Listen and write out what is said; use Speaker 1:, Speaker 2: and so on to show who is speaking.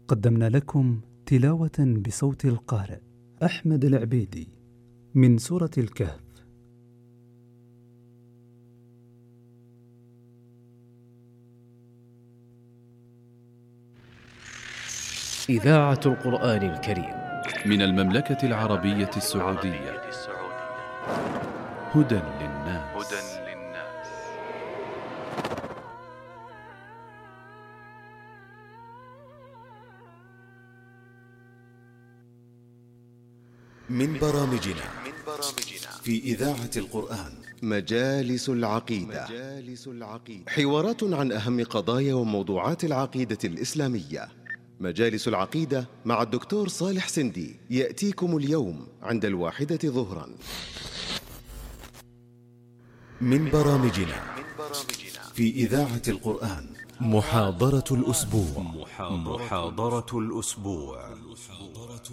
Speaker 1: قدمنا لكم تلاوة بصوت القارئ أحمد العبيدي من سورة الكهف.
Speaker 2: إذاعة القرآن الكريم
Speaker 3: من المملكة العربية السعودية. هدى للناس.
Speaker 4: من برامجنا في إذاعة القرآن مجالس العقيدة، حوارات عن أهم قضايا وموضوعات العقيدة الإسلامية. مجالس العقيدة مع الدكتور صالح سندي يأتيكم اليوم عند 13:00 ظهرا. من برامجنا في إذاعة القرآن محاضرة الأسبوع.